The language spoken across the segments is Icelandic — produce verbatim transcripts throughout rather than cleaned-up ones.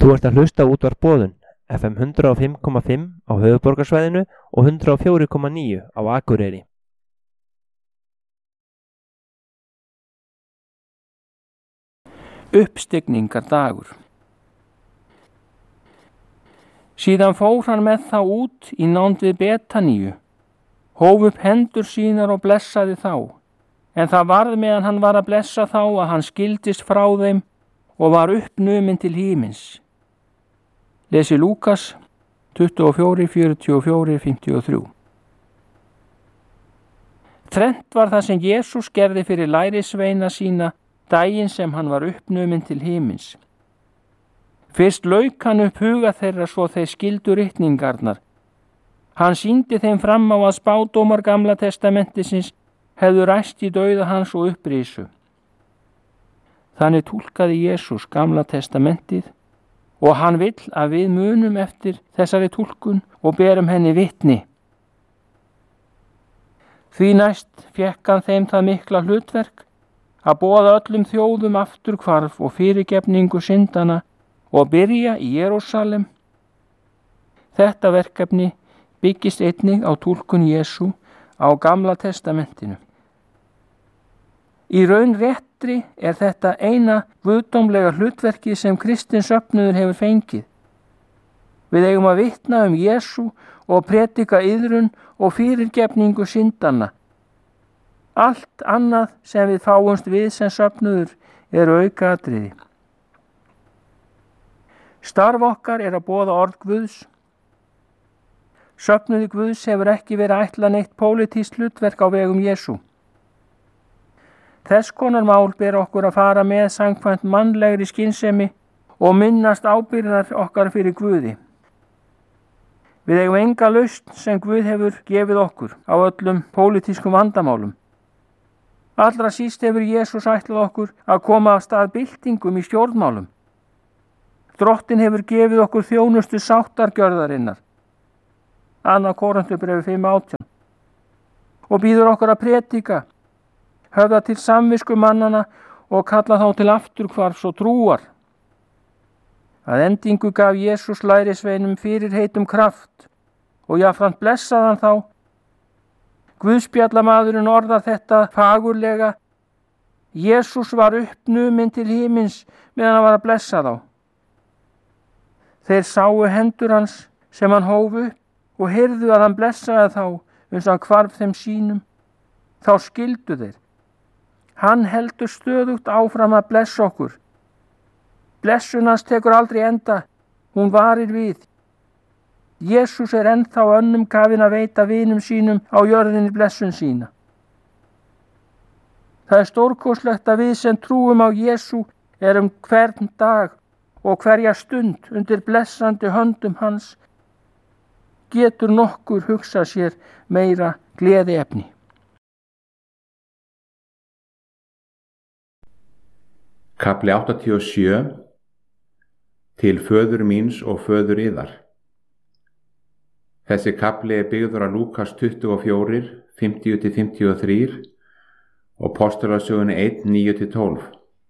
Þú ert að hlusta á Útvarp Boðun, F M hundrað og fimm komma fimm á höfuðborgarsvæðinu og hundrað og fjögur komma níu á Akureyri. Uppstigningardagur. Síðan fór hann með þá út í nánd við Betaníu, hóf upp hendur sínar og blessaði þá, en það varð meðan hann var að blessa þá að hann skildist frá þeim og var uppnuminn til himins. Lesi Lúkas tuttugu og fjögur, fjörutíu og fjögur, fimmtíu og þrjú. Þrennt var það sem Jesús gerði fyrir lærisveina sína daginn sem hann var uppnuminn til himins. Fyrst lauk hann upp huga þeirra svo þeir skildu ritningarnar. Hann sýndi þeim fram á að spádómar Gamla testamentisins hefðu ræst í dauða hans og upprisu. Þannig túlkaði Jesús Gamla testamentið og hann vill að við munum eftir þessari túlkun og berum henni vitni. Því næst fékk hann þeim það mikla hlutverk að boða öllum þjóðum afturhvarf og fyrirgefningu syndana og byrja í Jerúsalem. Þetta verkefni byggist einnig á túlkun Jesú á Gamla testamentinu. Í raun réttri er þetta eina guðdómlega hlutverki sem kristinn söfnuður hefur fengið. Við eigum að vitna um Jesú og predika iðrun og fyrirgefningu syndanna. Allt annað sem við fáumst við sem söfnuður eru aukaatriði. Starf okkar er að boða orð Guðs. Söfnuði Guðs hefur ekki verið að ætla neitt pólitískt hlutverk á vegum Jesú. Þess konar mál ber okkur að fara með samkvæmt mannlegri skynsemi og minnast ábyrgðar okkar fyrir Guði. Við eigum enga lausn sem Guð hefur gefið okkur á öllum pólitískum vandamálum. Allra síst hefur Jesús ætlað okkur að koma af stað byltingum í stjórnmálum. Drottinn hefur gefið okkur þjónustu sáttargjörðarinnar. Annað Korinthubréfi fimm átján. Og býður okkur að predika, höfða til samvisku mannana og kalla þá til afturhvarfs og trúar. Að endingu gaf Jesús lærisveinum fyrirheitum kraft og jafnframt blessaði hann þá. Guðspjallamaðurinn orðar þetta fagurlega: Jesús var uppnuminn til himins meðan hann var að blessa þá. Þeir sáu hendur hans sem hann hóf upp og heyrðu að hann blessaði þá uns hann hvarf þeim sínum. Þá skildu þeir. Hann heldur stöðugt áfram að blessa okkur. Blessun hans tekur aldrei enda, hún varir við. Jesús er ennþá önnum kafinn að veita vinum sínum á jörðinni blessun sína. Það er stórkostlegt að við sem trúum á Jesú erum hvern dag og hverja stund undir blessandi höndum hans. Getur nokkur hugsað sér meira gleðiefni. Kafli áttatíu og sjö. Til föður míns og föður yðar. Þessi kafli er byggður á Lúkas tuttugu og fjögur, fimmtíu til fimmtíu og þrjú og Postulasögunni eitt, níu til tólf.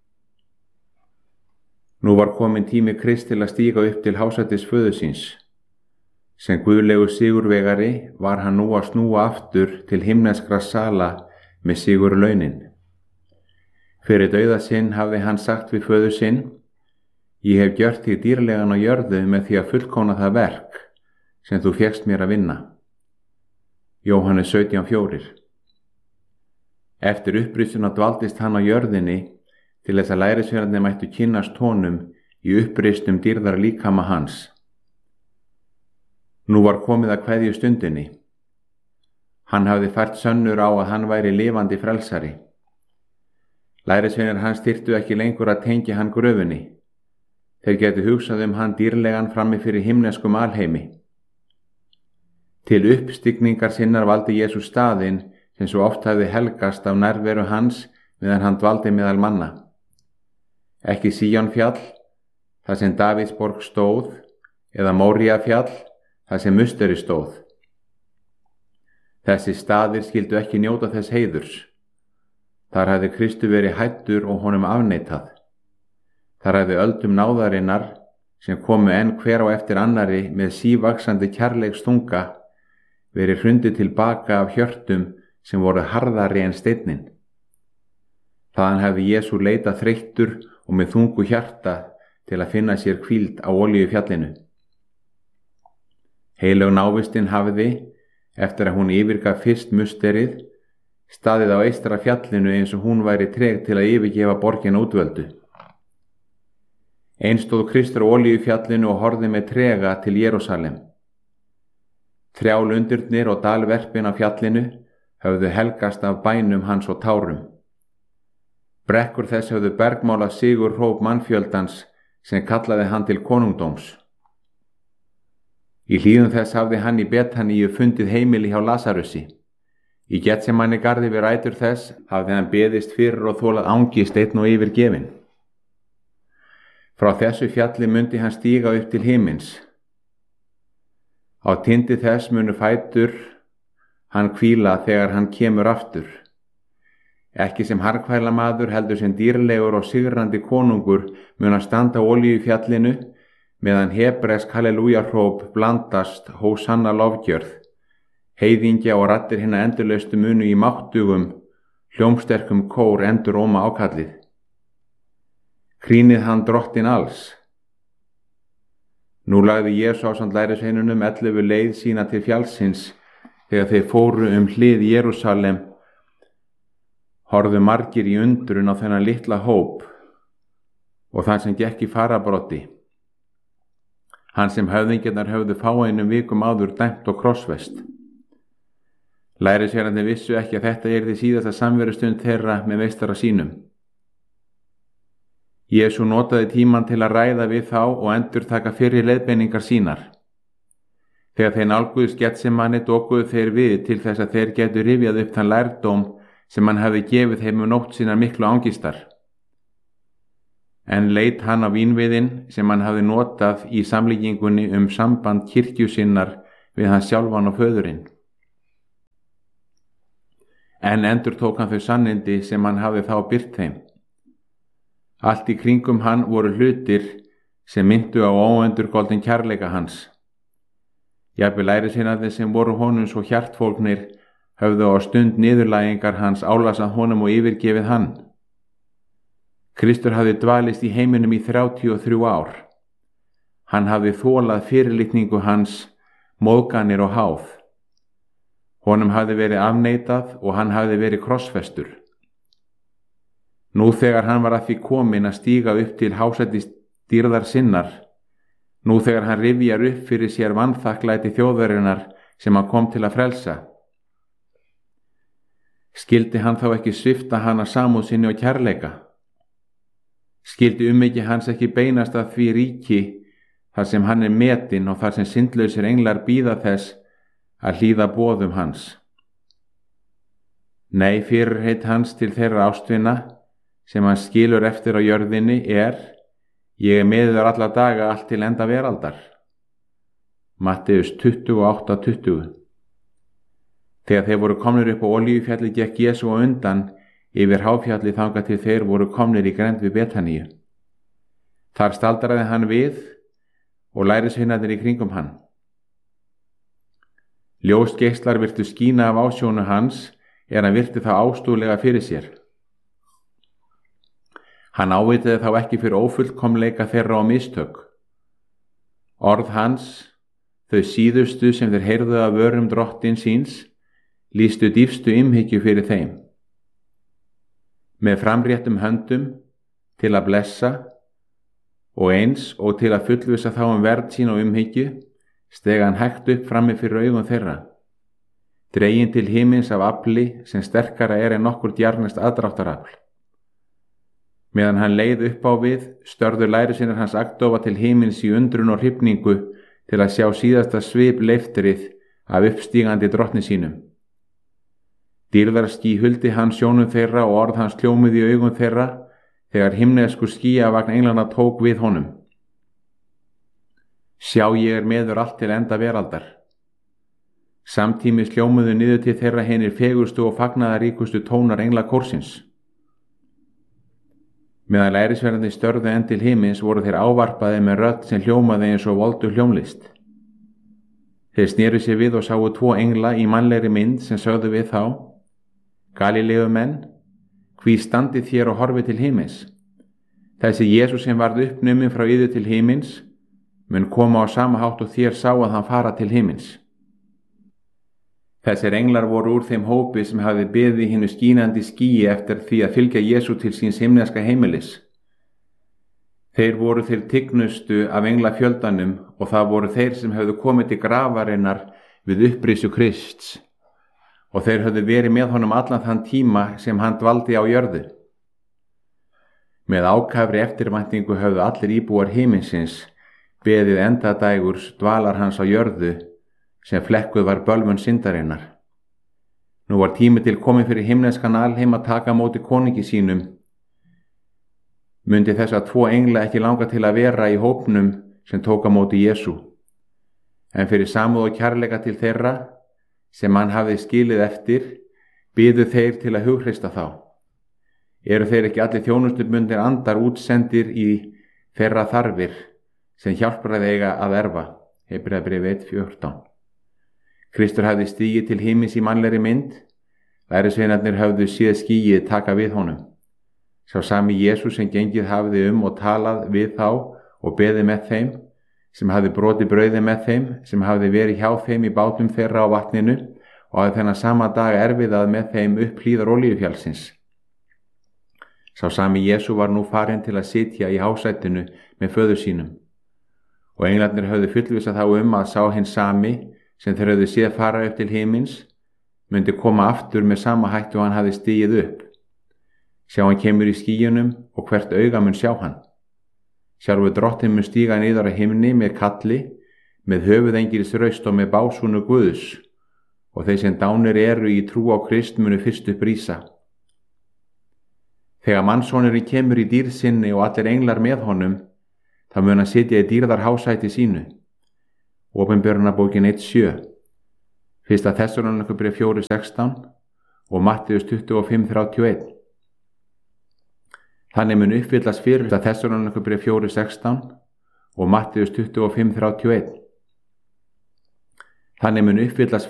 Nú var komin tími Krists til að stíga upp til hásætis föður síns. Sem guðlegu sigurvegari var hann nú að snúa aftur til himneskra sala með sigurlaunin. Fyrir dauða sinn hafði hann sagt við föður sinn: Ég hef gjört þig dýrlegan á jörðu með því að fullkomna það verk sem þú fékkst mér að vinna. Jóhannes sautján fjögur. Eftir upprisuna dvaldist hann á jörðinni til þess að lærisveinarnir mættu kynnast honum í uppristum dýrðar líkama hans. Nú var komið að kveðju stundinni. Hann hafði fært sönnur á að hann væri lifandi frelsari. Lærisveinar hans þyrftu ekki lengur að tengja hann gröfunni. Þeir getu hugsað um hann dýrlegan frammi fyrir himneskum alheimi. Til uppstigningar sinnar valdi Jesús staðinn sem svo oft hafði helgast af nærveru hans meðan hann dvaldi meðal manna. Ekki Síón fjall, þar sem Davíðsborg stóð, eða Móría fjall, þar sem musteri stóð. Þessi staðir skildu ekki njóta þess heiðurs. Þar hafði Kristu verið hættur og honum afneitað. Þar hafði öldum náðarinnar sem komu enn hver á eftir annari með sívaxandi kærleikstunga, verið hrundið tilbaka af hjörtum sem voru harðari en steinnin. Þaðan hefði Jesú leitað þreyttur og með þungu hjarta til að finna sér hvíld á Olíufjallinu. Heilög návistin hafði, eftir að hún yfirgaf fyrst musterið, staðið á eystra fjallinu eins og hún væri treg til að yfirgefa borgina útvöldu. Eins stóð Kristur á Olíufjallinu og horfði með trega til Jerúsalem. Trjálundurnir og dalverpin á fjallinu höfðu helgast af bænum hans og tárum. Brekkur þess höfðu bergmálað sigur hróp mannfjöldans sem kallaði hann til konungdóms. Í hlíðum þess hafði hann í Betaníu fundið heimili hjá Lasarusi. Í Getsemanni garði við rætur þess hafði hann beðist fyrir og þolað angist einn og yfirgefinn. Frá þessu fjalli mundi hann stíga upp til himins. Á tindi þess munu fætur hann hvíla þegar hann kemur aftur. Ekki sem harkvælamaður heldur sem dýrlegur og sigrandi konungur mun að standa á Olíufjallinu meðan hebresk hallelújahróp blandast hósanna lofgjörð, heiðingja og raddir hinna endurlaustu munu í máttugum, hljómsterkum kór enduróma ákallið. Krýnið hann drottin alls. Nú lagði Jesú ásamt lærisveinunum ellefu leið sína til fjallsins. Þegar þeir fóru um hlið Jerúsalem, horfðu margir í undrun á þennan litla hóp og þann sem gekk í farabrotti. Hann sem höfðingjarnar höfðu fáeinum vikum áður dæmt og krossfest. Lærisveinarnir vissu ekki að þetta yrði síðasta samverustund þeirra með meistara sínum. Jesú notaði tímann til að ræða við þá og endurtaka fyrri leiðbeiningar sínar. Þegar þeir nálguðust Getsemanni dokuðu þeir við til þess að þeir getu rifjað upp þann lærdóm sem hann hefði gefið þeim um nótt sínar miklu angistar. En leit hann á vínviðinn sem hann hafði notað í samlíkingunni um samband kirkju sinnar við hann sjálfan og föðurinn. En endurtók hann þau sannindi sem hann hafði þá byrt þeim. Allt í kringum hann voru hlutir sem myndu á óendurgolden kærleika hans. Jafnvel lærisveinarnir sem voru honum svo hjartfólgnir höfðu á stund niðurlægingar hans álasað honum og yfirgefið hann. Kristur hafði dvalist í heiminum í þrjátíu og þrjú ár. Hann hafði þolað fyrirlitningu hans, móðganir og háð. Honum hafði verið afneitað og hann hafði verið krossfestur. Nú þegar hann var að því kominn að stíga upp til hásætis dýrðar sinnar, nú þegar hann rifjar upp fyrir sér vanþakklæti þjóðarinnar sem hann kom til að frelsa, skildi hann þá ekki svipta hana samúð sinni og kærleika? Skildi umhyggja hans ekki beinast að því ríki þar sem hann er metinn og þar sem syndlausir englar bíða þess að hlýða boðum hans? Nei, fyrirheit hans til þeirra ástvina sem hann skilur eftir á jörðinni er: ég er með þér alla daga allt til enda veraldar. Matteus tuttugu og átta tuttugu. Þegar þeir voru komnir upp á Olíufjalli gekk Jesú á undan yfir háfjalli þangað til þeir voru komnir í grennd við Betaníu. Þar staldraði hann við og lærisveinarnir í kringum hann. Ljósgeislar virtu skína af ásjónu hans er hann virti það ástúðlega fyrir sér. Hann ávitaði þá ekki fyrir ófullkomleika þeirra og mistök. Orð hans, þau síðustu sem þeir heyrðu af vörum drottin síns, lýstu dýpstu umhyggju fyrir þeim. Með framréttum höndum til að blessa og eins og til að fullvissa þá um verð sín og umhyggju, steg hann hægt upp frammi fyrir augum þeirra, dreginn til himins af afli sem sterkara er en nokkur djarnest aðdráttarafl. Meðan hann leið upp á við, störðu lærisveinar hans agndofa til himins í undrun og hrifningu til að sjá síðasta svip leiftrið af uppstígandi drottni sínum. Dýrðarský huldi hans sjónum þeirra og orð hans hljómuðu í augum þeirra þegar himnesku skýjavagn englana tók við honum. Sjá, ég er með þér allt til enda veraldar. Samtímis hljómuðu niður til þeirra hinir fegustu og fagnaðaríkustu tónar englakórsins. Meðan lærisveinarnir störðu enn til himins voru þeir ávarpaði með rödd sem hljómaði eins og voldu hljómlist. Þeir sneru sér við og sáu tvo engla í mannlegri mynd sem sögðu við þá: Galileu menn, hví standið þér og horfið til himins? Þessi Jesús sem varð uppnuminn frá yður til himins mun koma á sama hátt og þér sáu að hann fara til himins. Þessir englar voru úr þeim hópi sem hafði beðið hinnu skínandi skýi eftir því að fylgja Jesú til síns himneska heimilis. Þeir voru þeir tignustu af englafjöldanum og það voru þeir sem höfðu komið til grafarinnar við upprisu Krists og þeir höfðu verið með honum allan þann tíma sem hann dvaldi á jörðu. Með ákafri eftirvæntingu höfðu allir íbúar himinsins beðið endadægurs dvalar hans á jörðu sem flekkuð var bölvun syndarinnar. Nú var tími til komið fyrir himneskan alheim að taka móti konungi sínum. Mundi þess að tvo engla ekki langa til að vera í hópnum sem tóka móti Jesú. En fyrir samúð og kærleika til þeirra sem hann hafði skilið eftir, biðu þeir til að hughrista þá. Eru þeir ekki allir þjónustubundir andar útsendir í þeirra þarfir sem hjálpar að eiga að erfa? Hebreabréf eitt fjórtán. Kristur hafði stigið til himins í mannlegri mynd, lærisveinarnir höfðu séð skýið taka við honum. Sá sami Jesús sem gengið hafði um og talað við þá og beðið með þeim, sem hafði brotið brauðið með þeim, sem hafði verið hjá þeim í bátum þeirra á vatninu og hafði þennan sama dag erfiðað með þeim upp hlíðar Olíufjallsins. Sá sami Jesú var nú farinn til að sitja í hásætinu með föður sínum og englarnir höfðu fullvissað þá um að sá hinn sami sem þeir höfðu séð fara upp til himins myndi koma aftur með sama hættu hann hafði stigið upp. Sjá hann kemur í skýjunum og hvert auga mun sjá hann. Sjálfur drottinn mun stíga niður á himni með kalli, með höfuðengils raust og með básúnu Guðs, og þeir sem dánir eru í trú á Krist munu fyrst upp rísa. Þegar mannssonurinn kemur í dýrð sinni og allir englar með honum, þá mun hann sitja í dýrðarhásæti sínu. Opinberunarbókin eitt sjö, fyrsta Þessalónikubréf fjögur sextán og Matteus tuttugu og fimm þrjátíu og eitt. Þannig mun uppfyllast fyrir Þessalónikubréf fjögur sextán og Matteus tuttugu og fimm þrjátíu og eitt. Þannig mun uppfyllast